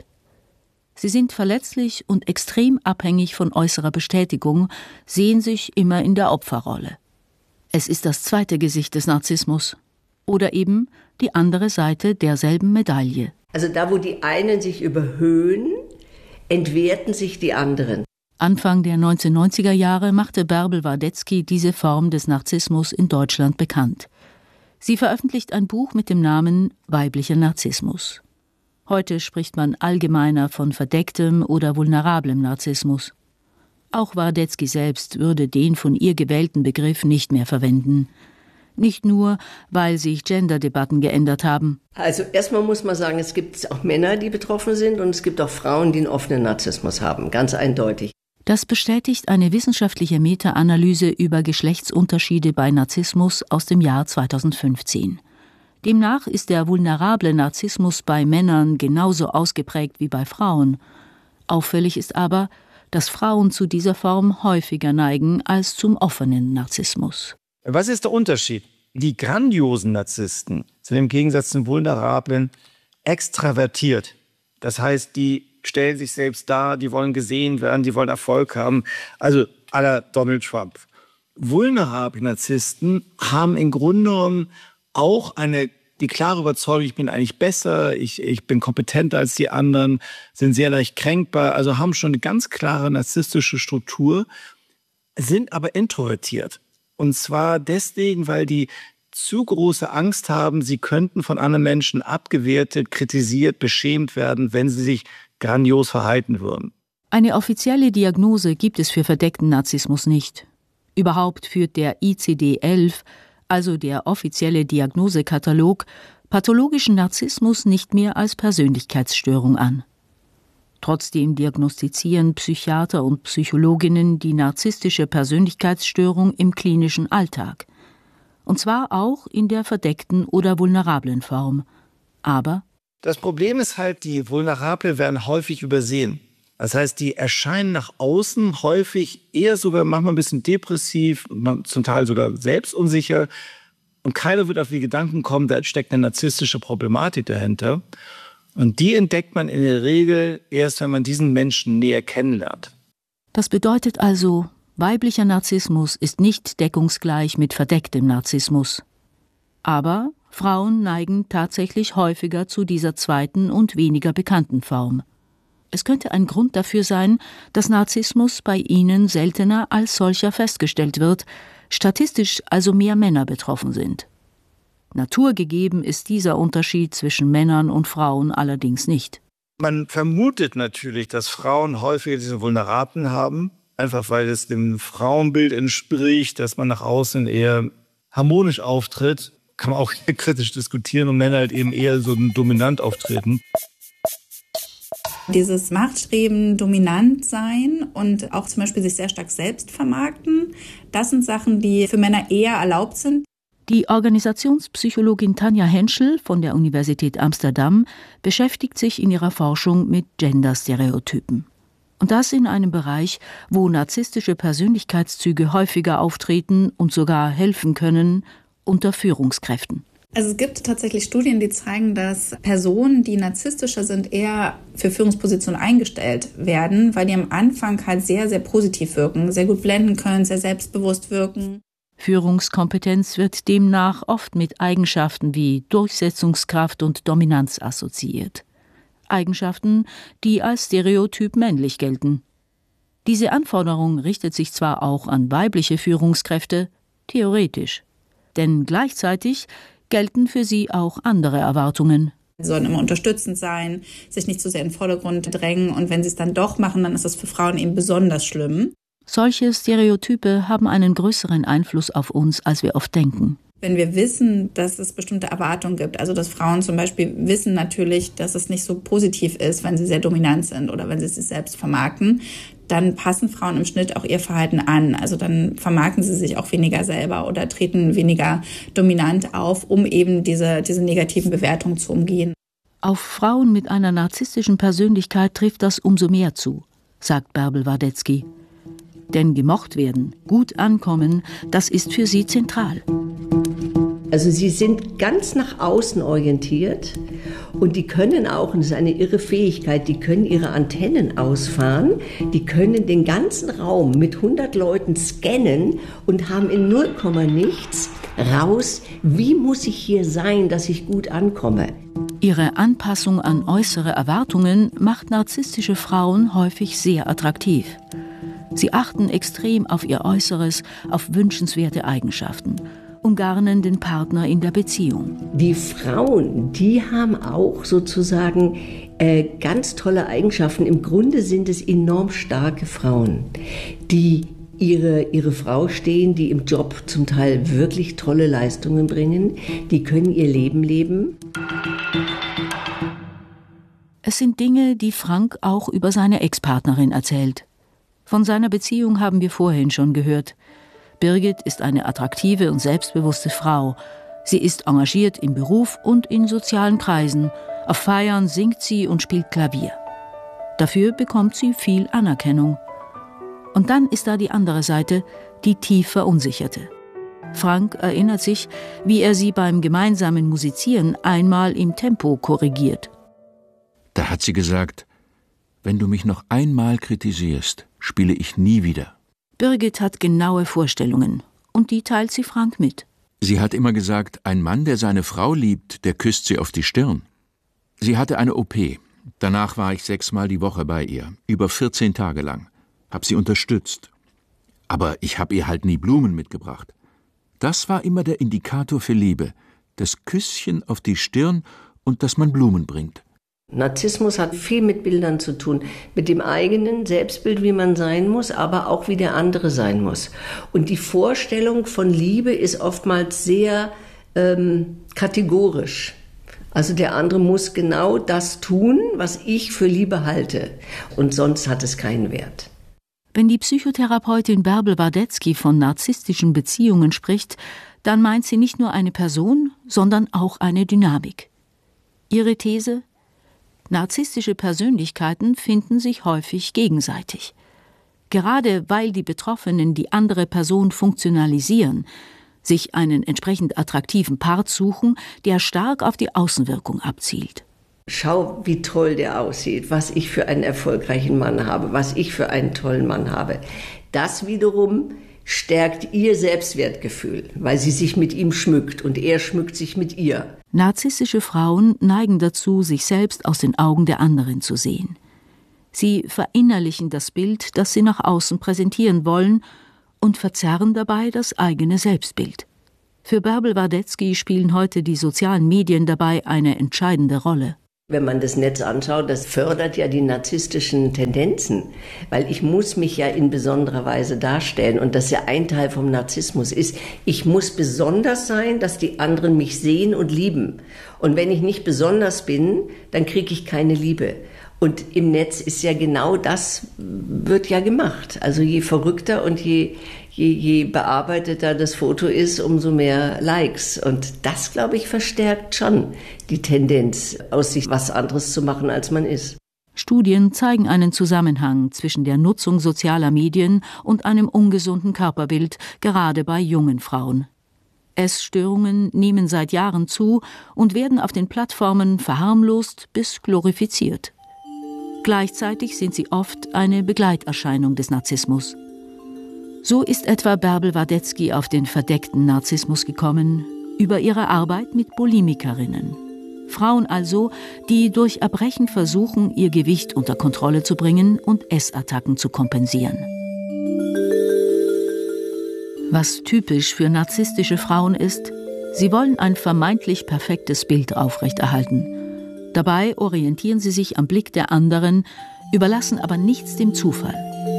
Sie sind verletzlich und extrem abhängig von äußerer Bestätigung, sehen sich immer in der Opferrolle. Es ist das zweite Gesicht des Narzissmus. Oder eben die andere Seite derselben Medaille. Also da, wo die einen sich überhöhen, entwerten sich die anderen. Anfang der 1990er Jahre machte Bärbel Wardetzky diese Form des Narzissmus in Deutschland bekannt. Sie veröffentlicht ein Buch mit dem Namen »Weiblicher Narzissmus«. Heute spricht man allgemeiner von verdecktem oder vulnerablem Narzissmus. Auch Wardetzky selbst würde den von ihr gewählten Begriff nicht mehr verwenden. Nicht nur, weil sich Gender-Debatten geändert haben. Also erstmal muss man sagen, es gibt auch Männer, die betroffen sind, und es gibt auch Frauen, die einen offenen Narzissmus haben, ganz eindeutig. Das bestätigt eine wissenschaftliche Meta-Analyse über Geschlechtsunterschiede bei Narzissmus aus dem Jahr 2015. Demnach ist der vulnerable Narzissmus bei Männern genauso ausgeprägt wie bei Frauen. Auffällig ist aber, dass Frauen zu dieser Form häufiger neigen als zum offenen Narzissmus. Was ist der Unterschied? Die grandiosen Narzissten sind im Gegensatz zum vulnerablen extravertiert. Das heißt, die stellen sich selbst dar, die wollen gesehen werden, die wollen Erfolg haben. Also à la Donald Trump. Vulnerable Narzissten haben im Grunde genommen auch die klare Überzeugung, ich bin eigentlich besser, ich bin kompetenter als die anderen, sind sehr leicht kränkbar, also haben schon eine ganz klare narzisstische Struktur, sind aber introvertiert. Und zwar deswegen, weil die zu große Angst haben, sie könnten von anderen Menschen abgewertet, kritisiert, beschämt werden, wenn sie sich grandios verhalten würden. Eine offizielle Diagnose gibt es für verdeckten Narzissmus nicht. Überhaupt führt der ICD-11, also der offizielle Diagnosekatalog, pathologischen Narzissmus nicht mehr als Persönlichkeitsstörung an. Trotzdem diagnostizieren Psychiater und Psychologinnen die narzisstische Persönlichkeitsstörung im klinischen Alltag. Und zwar auch in der verdeckten oder vulnerablen Form. Aber das Problem ist halt, die Vulnerable werden häufig übersehen. Das heißt, die erscheinen nach außen häufig eher sogar manchmal ein bisschen depressiv, zum Teil sogar selbstunsicher. Und keiner wird auf die Gedanken kommen, da steckt eine narzisstische Problematik dahinter. Und die entdeckt man in der Regel erst, wenn man diesen Menschen näher kennenlernt. Das bedeutet also, weiblicher Narzissmus ist nicht deckungsgleich mit verdecktem Narzissmus. Aber Frauen neigen tatsächlich häufiger zu dieser zweiten und weniger bekannten Form. Es könnte ein Grund dafür sein, dass Narzissmus bei ihnen seltener als solcher festgestellt wird, statistisch also mehr Männer betroffen sind. Naturgegeben ist dieser Unterschied zwischen Männern und Frauen allerdings nicht. Man vermutet natürlich, dass Frauen häufiger diese Vulnerablen haben, einfach weil es dem Frauenbild entspricht, dass man nach außen eher harmonisch auftritt. Kann man auch kritisch diskutieren und Männer halt eben eher so dominant auftreten. Dieses Machtstreben, dominant sein und auch zum Beispiel sich sehr stark selbst vermarkten, das sind Sachen, die für Männer eher erlaubt sind. Die Organisationspsychologin Tanja Henschel von der Universität Amsterdam beschäftigt sich in ihrer Forschung mit Genderstereotypen. Und das in einem Bereich, wo narzisstische Persönlichkeitszüge häufiger auftreten und sogar helfen können, unter Führungskräften. Also es gibt tatsächlich Studien, die zeigen, dass Personen, die narzisstischer sind, eher für Führungspositionen eingestellt werden, weil die am Anfang halt sehr, sehr positiv wirken, sehr gut blenden können, sehr selbstbewusst wirken. Führungskompetenz wird demnach oft mit Eigenschaften wie Durchsetzungskraft und Dominanz assoziiert. Eigenschaften, die als Stereotyp männlich gelten. Diese Anforderung richtet sich zwar auch an weibliche Führungskräfte, theoretisch. Denn gleichzeitig gelten für sie auch andere Erwartungen. Sie sollen immer unterstützend sein, sich nicht zu sehr in den Vordergrund drängen. Und wenn sie es dann doch machen, dann ist das für Frauen eben besonders schlimm. Solche Stereotype haben einen größeren Einfluss auf uns, als wir oft denken. Wenn wir wissen, dass es bestimmte Erwartungen gibt, also dass Frauen zum Beispiel wissen natürlich, dass es nicht so positiv ist, wenn sie sehr dominant sind oder wenn sie sich selbst vermarkten, dann passen Frauen im Schnitt auch ihr Verhalten an. Also dann vermarkten sie sich auch weniger selber oder treten weniger dominant auf, um eben diese negativen Bewertungen zu umgehen. Auf Frauen mit einer narzisstischen Persönlichkeit trifft das umso mehr zu, sagt Bärbel Wardetzky. Denn gemocht werden, gut ankommen, das ist für sie zentral. Also sie sind ganz nach außen orientiert und die können auch, und das ist eine irre Fähigkeit, die können ihre Antennen ausfahren, die können den ganzen Raum mit 100 Leuten scannen und haben in 0, nichts raus, wie muss ich hier sein, dass ich gut ankomme. Ihre Anpassung an äußere Erwartungen macht narzisstische Frauen häufig sehr attraktiv. Sie achten extrem auf ihr Äußeres, auf wünschenswerte Eigenschaften, umgarnen den Partner in der Beziehung. Die Frauen, die haben auch sozusagen ganz tolle Eigenschaften. Im Grunde sind es enorm starke Frauen, die ihre Frau stehen, die im Job zum Teil wirklich tolle Leistungen bringen. Die können ihr Leben leben. Es sind Dinge, die Frank auch über seine Ex-Partnerin erzählt. Von seiner Beziehung haben wir vorhin schon gehört. Birgit ist eine attraktive und selbstbewusste Frau. Sie ist engagiert im Beruf und in sozialen Kreisen. Auf Feiern singt sie und spielt Klavier. Dafür bekommt sie viel Anerkennung. Und dann ist da die andere Seite, die tief verunsicherte. Frank erinnert sich, wie er sie beim gemeinsamen Musizieren einmal im Tempo korrigiert. Da hat sie gesagt: Wenn du mich noch einmal kritisierst, spiele ich nie wieder. Birgit hat genaue Vorstellungen und die teilt sie Frank mit. Sie hat immer gesagt, ein Mann, der seine Frau liebt, der küsst sie auf die Stirn. Sie hatte eine OP. Danach war ich 6-mal die Woche bei ihr, über 14 Tage lang. Hab sie unterstützt. Aber ich hab ihr halt nie Blumen mitgebracht. Das war immer der Indikator für Liebe. Das Küsschen auf die Stirn und dass man Blumen bringt. Narzissmus hat viel mit Bildern zu tun, mit dem eigenen Selbstbild, wie man sein muss, aber auch wie der andere sein muss. Und die Vorstellung von Liebe ist oftmals sehr kategorisch. Also der andere muss genau das tun, was ich für Liebe halte. Und sonst hat es keinen Wert. Wenn die Psychotherapeutin Bärbel Wardetzky von narzisstischen Beziehungen spricht, dann meint sie nicht nur eine Person, sondern auch eine Dynamik. Ihre These: Narzisstische Persönlichkeiten finden sich häufig gegenseitig. Gerade weil die Betroffenen die andere Person funktionalisieren, sich einen entsprechend attraktiven Part suchen, der stark auf die Außenwirkung abzielt. Schau, wie toll der aussieht, was ich für einen erfolgreichen Mann habe, was ich für einen tollen Mann habe. Das wiederum stärkt ihr Selbstwertgefühl, weil sie sich mit ihm schmückt und er schmückt sich mit ihr. Narzisstische Frauen neigen dazu, sich selbst aus den Augen der anderen zu sehen. Sie verinnerlichen das Bild, das sie nach außen präsentieren wollen, und verzerren dabei das eigene Selbstbild. Für Bärbel Wardetzky spielen heute die sozialen Medien dabei eine entscheidende Rolle. Wenn man das Netz anschaut, das fördert ja die narzisstischen Tendenzen, weil ich muss mich ja in besonderer Weise darstellen und das ja ein Teil vom Narzissmus ist. Ich muss besonders sein, dass die anderen mich sehen und lieben. Und wenn ich nicht besonders bin, dann kriege ich keine Liebe. Und im Netz ist ja genau das, wird ja gemacht. Also je verrückter und je bearbeiteter das Foto ist, umso mehr Likes. Und das, glaube ich, verstärkt schon die Tendenz, aus sich was anderes zu machen, als man ist. Studien zeigen einen Zusammenhang zwischen der Nutzung sozialer Medien und einem ungesunden Körperbild, gerade bei jungen Frauen. Essstörungen nehmen seit Jahren zu und werden auf den Plattformen verharmlost bis glorifiziert. Gleichzeitig sind sie oft eine Begleiterscheinung des Narzissmus. So ist etwa Bärbel Wardetzky auf den verdeckten Narzissmus gekommen, über ihre Arbeit mit Bulimikerinnen. Frauen also, die durch Erbrechen versuchen, ihr Gewicht unter Kontrolle zu bringen und Essattacken zu kompensieren. Was typisch für narzisstische Frauen ist, sie wollen ein vermeintlich perfektes Bild aufrechterhalten. Dabei orientieren sie sich am Blick der anderen, überlassen aber nichts dem Zufall.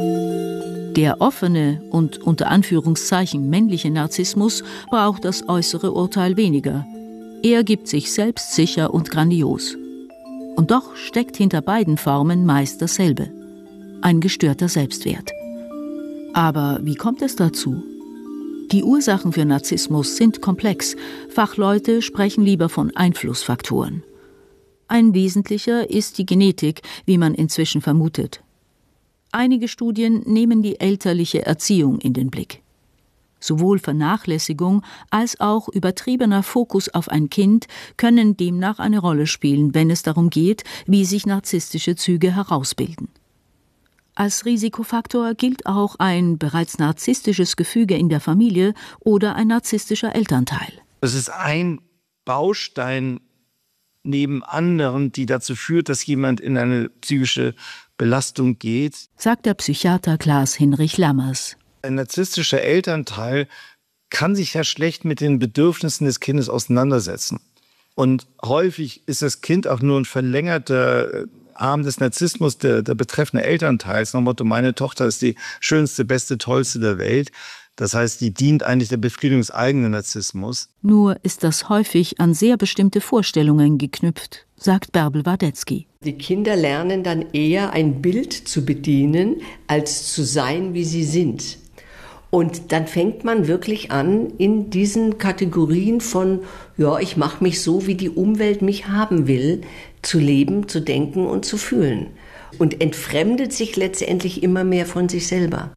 Der offene und unter Anführungszeichen männliche Narzissmus braucht das äußere Urteil weniger. Er gibt sich selbstsicher und grandios. Und doch steckt hinter beiden Formen meist dasselbe: ein gestörter Selbstwert. Aber wie kommt es dazu? Die Ursachen für Narzissmus sind komplex. Fachleute sprechen lieber von Einflussfaktoren. Ein wesentlicher ist die Genetik, wie man inzwischen vermutet. Einige Studien nehmen die elterliche Erziehung in den Blick. Sowohl Vernachlässigung als auch übertriebener Fokus auf ein Kind können demnach eine Rolle spielen, wenn es darum geht, wie sich narzisstische Züge herausbilden. Als Risikofaktor gilt auch ein bereits narzisstisches Gefüge in der Familie oder ein narzisstischer Elternteil. Es ist ein Baustein neben anderen, die dazu führt, dass jemand in eine psychische Belastung geht, sagt der Psychiater Klaas-Hinrich Lammers. Ein narzisstischer Elternteil kann sich ja schlecht mit den Bedürfnissen des Kindes auseinandersetzen. Und häufig ist das Kind auch nur ein verlängerter Arm des Narzissmus der betreffenden Elternteils. Nach dem Motto, meine Tochter ist die schönste, beste, tollste der Welt. Das heißt, die dient eigentlich der Befriedigung des eigenen Narzissmus. Nur ist das häufig an sehr bestimmte Vorstellungen geknüpft, sagt Bärbel Wardetzky. Die Kinder lernen dann eher ein Bild zu bedienen, als zu sein, wie sie sind. Und dann fängt man wirklich an, in diesen Kategorien von, ja, ich mache mich so, wie die Umwelt mich haben will, zu leben, zu denken und zu fühlen. Und entfremdet sich letztendlich immer mehr von sich selber.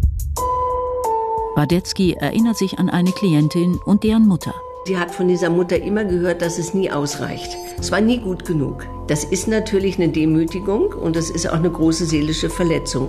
Wardetzky erinnert sich an eine Klientin und deren Mutter. Sie hat von dieser Mutter immer gehört, dass es nie ausreicht. Es war nie gut genug. Das ist natürlich eine Demütigung und das ist auch eine große seelische Verletzung.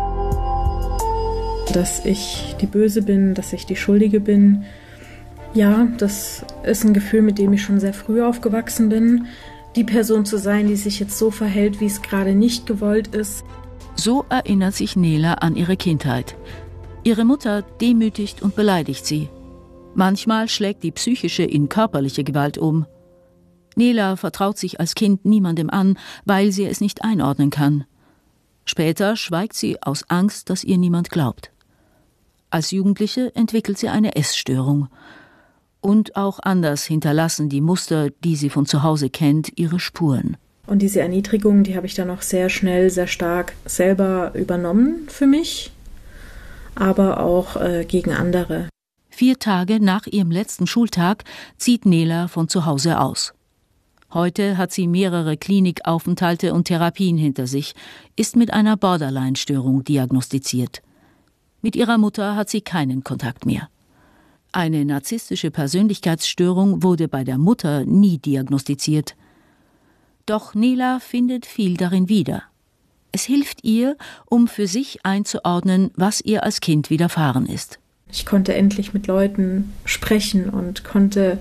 Dass ich die Böse bin, dass ich die Schuldige bin. Ja, das ist ein Gefühl, mit dem ich schon sehr früh aufgewachsen bin. Die Person zu sein, die sich jetzt so verhält, wie es gerade nicht gewollt ist. So erinnert sich Nela an ihre Kindheit. Ihre Mutter demütigt und beleidigt sie. Manchmal schlägt die psychische in körperliche Gewalt um. Nela vertraut sich als Kind niemandem an, weil sie es nicht einordnen kann. Später schweigt sie aus Angst, dass ihr niemand glaubt. Als Jugendliche entwickelt sie eine Essstörung. Und auch anders hinterlassen die Muster, die sie von zu Hause kennt, ihre Spuren. Und diese Erniedrigung, die habe ich dann auch sehr schnell, sehr stark selber übernommen für mich, aber auch gegen andere. 4 Tage nach ihrem letzten Schultag zieht Nela von zu Hause aus. Heute hat sie mehrere Klinikaufenthalte und Therapien hinter sich, ist mit einer Borderline-Störung diagnostiziert. Mit ihrer Mutter hat sie keinen Kontakt mehr. Eine narzisstische Persönlichkeitsstörung wurde bei der Mutter nie diagnostiziert. Doch Nela findet viel darin wieder. Es hilft ihr, um für sich einzuordnen, was ihr als Kind widerfahren ist. Ich konnte endlich mit Leuten sprechen und konnte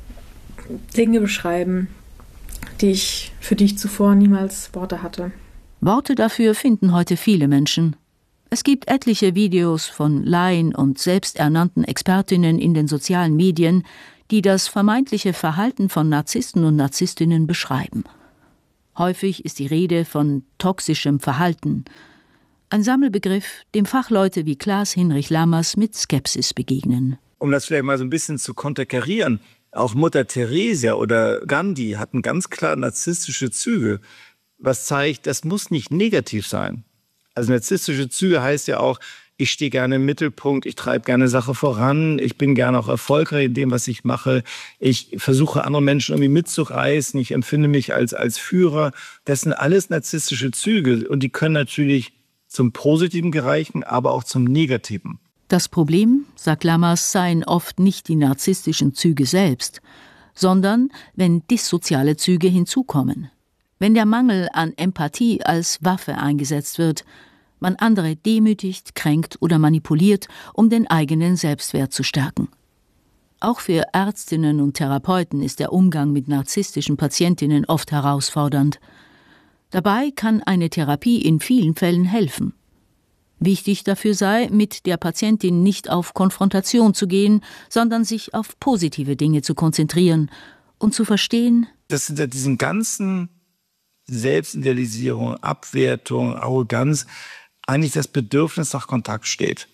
Dinge beschreiben, für die ich zuvor niemals Worte hatte. Worte dafür finden heute viele Menschen. Es gibt etliche Videos von Laien und selbsternannten Expertinnen in den sozialen Medien, die das vermeintliche Verhalten von Narzissten und Narzisstinnen beschreiben. Häufig ist die Rede von toxischem Verhalten. Ein Sammelbegriff, dem Fachleute wie Klaas-Hinrich Lammers mit Skepsis begegnen. Um das vielleicht mal so ein bisschen zu konterkarieren, auch Mutter Theresia oder Gandhi hatten ganz klar narzisstische Züge, was zeigt, das muss nicht negativ sein. Also narzisstische Züge heißt ja auch, ich stehe gerne im Mittelpunkt, ich treibe gerne Sache voran, ich bin gerne auch erfolgreich in dem, was ich mache. Ich versuche, andere Menschen irgendwie mitzureißen, ich empfinde mich als Führer. Das sind alles narzisstische Züge und die können natürlich zum Positiven gereichen, aber auch zum Negativen. Das Problem, sagt Lammers, seien oft nicht die narzisstischen Züge selbst, sondern wenn dissoziale Züge hinzukommen. Wenn der Mangel an Empathie als Waffe eingesetzt wird, man andere demütigt, kränkt oder manipuliert, um den eigenen Selbstwert zu stärken. Auch für Ärztinnen und Therapeuten ist der Umgang mit narzisstischen Patientinnen oft herausfordernd. Dabei kann eine Therapie in vielen Fällen helfen. Wichtig dafür sei, mit der Patientin nicht auf Konfrontation zu gehen, sondern sich auf positive Dinge zu konzentrieren und zu verstehen, dass hinter diesen ganzen Selbstidealisierung, Abwertung, Arroganz eigentlich das Bedürfnis nach Kontakt steht.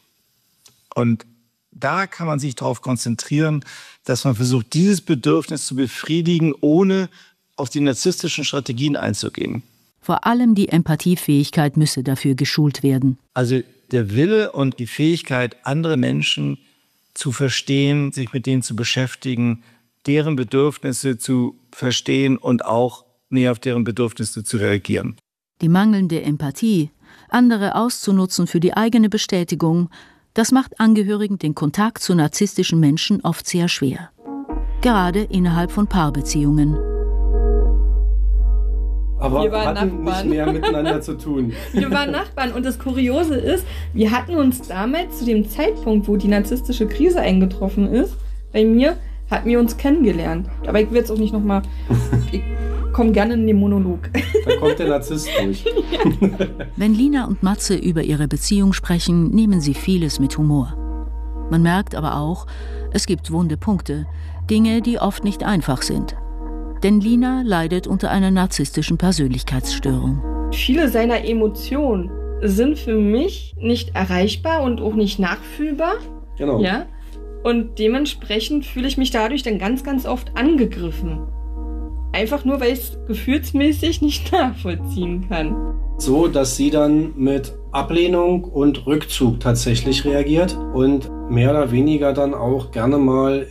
Und da kann man sich darauf konzentrieren, dass man versucht, dieses Bedürfnis zu befriedigen, ohne auf die narzisstischen Strategien einzugehen. Vor allem die Empathiefähigkeit müsse dafür geschult werden. Also der Wille und die Fähigkeit, andere Menschen zu verstehen, sich mit denen zu beschäftigen, deren Bedürfnisse zu verstehen und auch näher auf deren Bedürfnisse zu reagieren. Die mangelnde Empathie, andere auszunutzen für die eigene Bestätigung, das macht Angehörigen den Kontakt zu narzisstischen Menschen oft sehr schwer. Gerade innerhalb von Paarbeziehungen. Aber wir hatten Nachbarn. Nicht mehr miteinander zu tun. Wir waren Nachbarn und das Kuriose ist, wir hatten uns damals zu dem Zeitpunkt, wo die narzisstische Krise eingetroffen ist, bei mir, hatten wir uns kennengelernt. Aber ich will jetzt auch nicht nochmal, ich komme gerne in den Monolog. Da kommt der Narzisst durch. Wenn Lina und Matze über ihre Beziehung sprechen, nehmen sie vieles mit Humor. Man merkt aber auch, es gibt wunde Punkte, Dinge, die oft nicht einfach sind. Denn Lina leidet unter einer narzisstischen Persönlichkeitsstörung. Viele seiner Emotionen sind für mich nicht erreichbar und auch nicht nachfühlbar. Genau. Ja? Und dementsprechend fühle ich mich dadurch dann ganz, ganz oft angegriffen. Einfach nur, weil ich es gefühlsmäßig nicht nachvollziehen kann. So, dass sie dann mit Ablehnung und Rückzug tatsächlich reagiert und mehr oder weniger dann auch gerne mal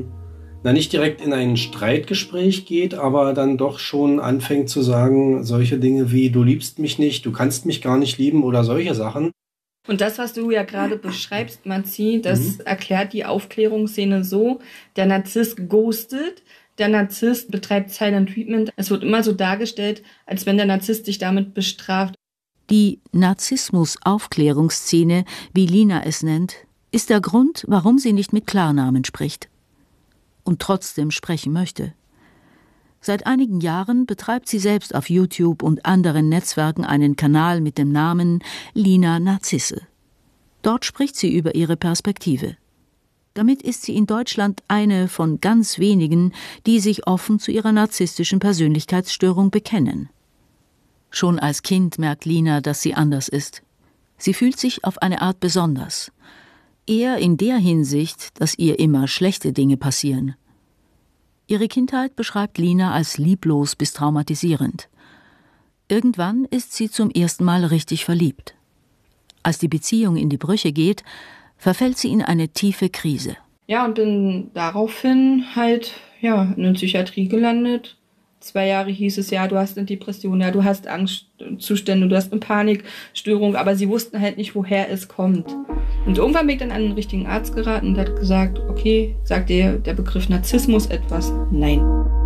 nicht direkt in ein Streitgespräch geht, aber dann doch schon anfängt zu sagen, solche Dinge wie, du liebst mich nicht, du kannst mich gar nicht lieben oder solche Sachen. Und das, was du ja gerade beschreibst, Matzi, das erklärt die Aufklärungsszene so, der Narzisst ghostet, der Narzisst betreibt Silent Treatment. Es wird immer so dargestellt, als wenn der Narzisst sich damit bestraft. Die Narzissmus-Aufklärungsszene, wie Lina es nennt, ist der Grund, warum sie nicht mit Klarnamen spricht. Und trotzdem sprechen möchte. Seit einigen Jahren betreibt sie selbst auf YouTube und anderen Netzwerken einen Kanal mit dem Namen Lina Narzisse. Dort spricht sie über ihre Perspektive. Damit ist sie in Deutschland eine von ganz wenigen, die sich offen zu ihrer narzisstischen Persönlichkeitsstörung bekennen. Schon als Kind merkt Lina, dass sie anders ist. Sie fühlt sich auf eine Art besonders. Eher in der Hinsicht, dass ihr immer schlechte Dinge passieren. Ihre Kindheit beschreibt Lina als lieblos bis traumatisierend. Irgendwann ist sie zum ersten Mal richtig verliebt. Als die Beziehung in die Brüche geht, verfällt sie in eine tiefe Krise. Ja, und bin daraufhin in der Psychiatrie gelandet. 2 Jahre hieß es, ja, du hast eine Depression, ja, du hast Angstzustände, du hast eine Panikstörung, aber sie wussten halt nicht, woher es kommt. Und irgendwann bin ich dann an einen richtigen Arzt geraten und hat gesagt, okay, sagt dir der Begriff Narzissmus etwas? Nein.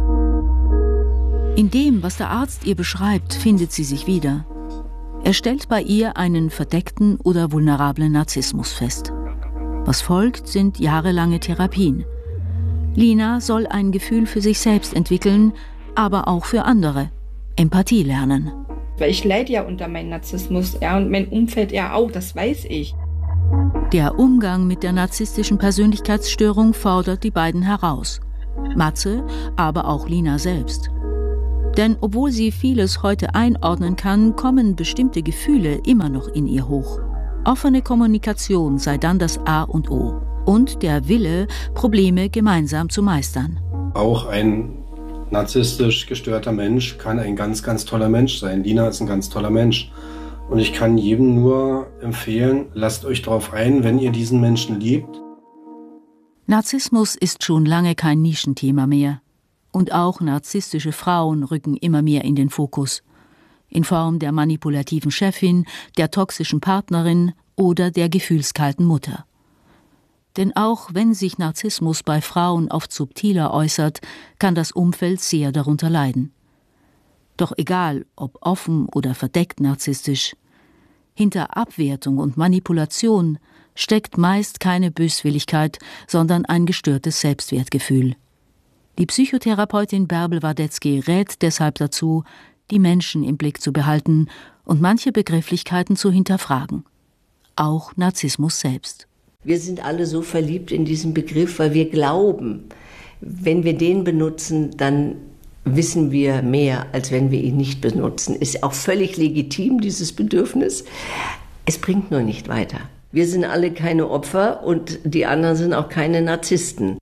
In dem, was der Arzt ihr beschreibt, findet sie sich wieder. Er stellt bei ihr einen verdeckten oder vulnerablen Narzissmus fest. Was folgt, sind jahrelange Therapien. Lina soll ein Gefühl für sich selbst entwickeln, aber auch für andere. Empathie lernen. Weil ich leide ja unter meinem Narzissmus, ja, und mein Umfeld ja auch, das weiß ich. Der Umgang mit der narzisstischen Persönlichkeitsstörung fordert die beiden heraus. Matze, aber auch Lina selbst. Denn obwohl sie vieles heute einordnen kann, kommen bestimmte Gefühle immer noch in ihr hoch. Offene Kommunikation sei dann das A und O. Und der Wille, Probleme gemeinsam zu meistern. Auch ein narzisstisch gestörter Mensch kann ein ganz, ganz toller Mensch sein. Lina ist ein ganz toller Mensch. Und ich kann jedem nur empfehlen, lasst euch darauf ein, wenn ihr diesen Menschen liebt. Narzissmus ist schon lange kein Nischenthema mehr. Und auch narzisstische Frauen rücken immer mehr in den Fokus. In Form der manipulativen Chefin, der toxischen Partnerin oder der gefühlskalten Mutter. Denn auch wenn sich Narzissmus bei Frauen oft subtiler äußert, kann das Umfeld sehr darunter leiden. Doch egal, ob offen oder verdeckt narzisstisch, hinter Abwertung und Manipulation steckt meist keine Böswilligkeit, sondern ein gestörtes Selbstwertgefühl. Die Psychotherapeutin Bärbel Wadetzky rät deshalb dazu, die Menschen im Blick zu behalten und manche Begrifflichkeiten zu hinterfragen. Auch Narzissmus selbst. Wir sind alle so verliebt in diesen Begriff, weil wir glauben, wenn wir den benutzen, dann wissen wir mehr, als wenn wir ihn nicht benutzen. Ist auch völlig legitim, dieses Bedürfnis. Es bringt nur nicht weiter. Wir sind alle keine Opfer und die anderen sind auch keine Narzissten.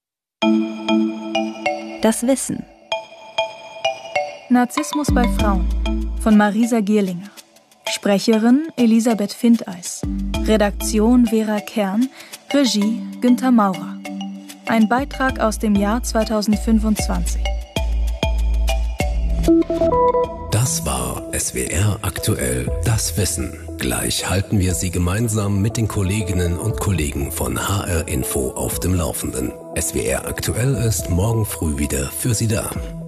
Das Wissen. Narzissmus bei Frauen von Marisa Gierlinger. Sprecherin Elisabeth Findeis. Redaktion Vera Kern. Regie Günther Maurer. Ein Beitrag aus dem Jahr 2025. Das war SWR aktuell, das Wissen. Gleich halten wir Sie gemeinsam mit den Kolleginnen und Kollegen von HR Info auf dem Laufenden. SWR aktuell ist morgen früh wieder für Sie da.